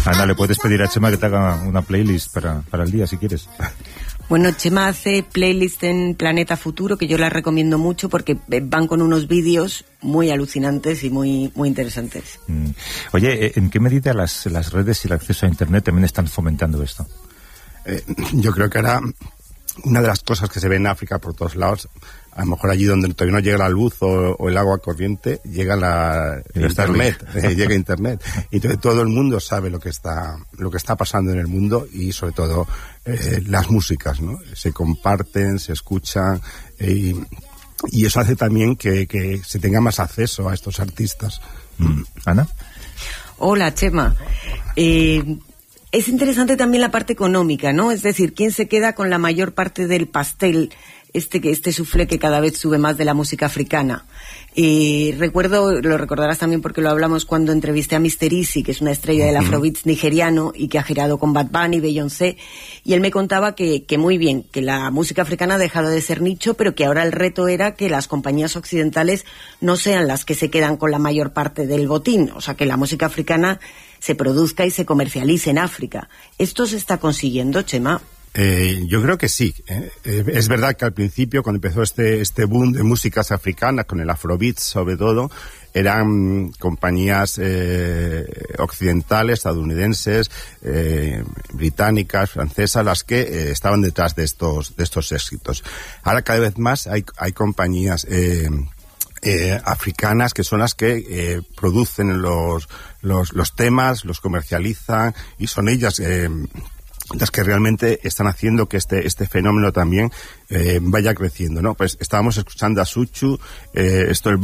Ana, le puedes pedir a Chema que te haga una playlist para el día, si quieres. Bueno, Chema hace playlist en Planeta Futuro, que yo la recomiendo mucho porque van con unos vídeos muy alucinantes y muy interesantes. Oye, ¿en qué medida las redes y el acceso a Internet también están fomentando esto? Yo creo que ahora una de las cosas que se ve en África por todos lados, a lo mejor allí donde todavía no llega la luz o el agua corriente, llega Internet, llega Internet. Y entonces todo el mundo sabe lo que está pasando en el mundo y sobre todo las músicas, ¿no? Se comparten, se escuchan y eso hace también que se tenga más acceso a estos artistas. ¿Ana? Hola, Chema. Es interesante también la parte económica, ¿no? Es decir, ¿quién se queda con la mayor parte del pastel? Este soufflé que cada vez sube más de la música africana. Recuerdo, lo recordarás también porque lo hablamos cuando entrevisté a Mr. Easy, que es una estrella del afrobeats nigeriano y que ha girado con Bad Bunny, Beyoncé, y él me contaba que muy bien, que la música africana ha dejado de ser nicho, pero que ahora el reto era que las compañías occidentales no sean las que se quedan con la mayor parte del botín, o sea, que la música africana se produzca y se comercialice en África. ¿Esto se está consiguiendo, Chema? Yo creo que sí. Es verdad que al principio, cuando empezó este boom de músicas africanas, con el afrobeat sobre todo, eran compañías occidentales, estadounidenses, británicas, francesas, las que estaban detrás de estos éxitos. Ahora cada vez más hay compañías africanas que son las que producen los temas, los comercializan y son ellas las que realmente están haciendo que este fenómeno también vaya creciendo, ¿no? Pues estábamos escuchando a Suchu, esto el